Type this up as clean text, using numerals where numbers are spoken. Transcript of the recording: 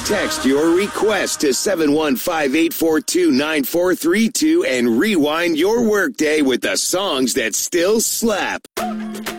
Text your request to 715-842-9432 and rewind your workday with the songs that still slap.